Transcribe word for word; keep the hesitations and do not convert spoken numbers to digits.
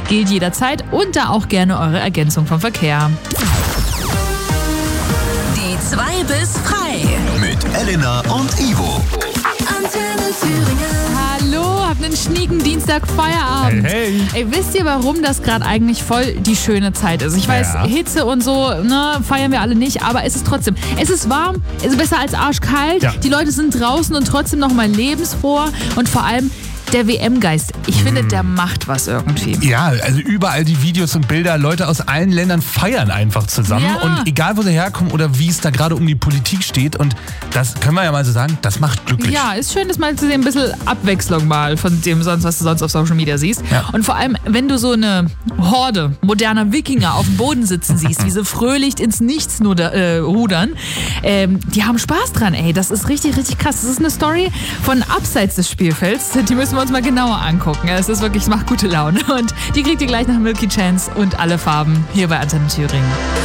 gilt jederzeit und da auch gerne eure Ergänzung vom Verkehr. Die zwei bis frei. Mit Elena und Ivo. Antenne Thüringen. Hallo, habt einen schnieken Dienstag Feierabend. Hey, hey. Ey, wisst ihr, warum das gerade eigentlich voll die schöne Zeit ist? Ich weiß, Ja. Hitze und so, ne, feiern wir alle nicht, aber es ist trotzdem, es ist warm, es ist besser als arschkalt, Ja. die Leute sind draußen und trotzdem noch mal lebensfroh und vor allem der W M-Geist. Ich finde, der macht was irgendwie. Ja, also überall die Videos und Bilder, Leute aus allen Ländern feiern einfach zusammen. Ja. Und egal, wo sie herkommen oder wie es da gerade um die Politik steht. Und das können wir ja mal so sagen, das macht glücklich. Ja, ist schön, das mal zu sehen, ein bisschen Abwechslung mal von dem, sonst, was du sonst auf Social Media siehst. Ja. Und vor allem, wenn du so eine Horde moderner Wikinger auf dem Boden sitzen siehst, wie sie fröhlich ins Nichts nur da, äh, rudern, ähm, die haben Spaß dran, ey. Das ist richtig, richtig krass. Das ist eine Story von abseits des Spielfelds. Die müssen wir uns mal genauer angucken. Es ist wirklich, es macht gute Laune. Und die kriegt ihr gleich nach Milky Chance und alle Farben hier bei Antenne Thüringen.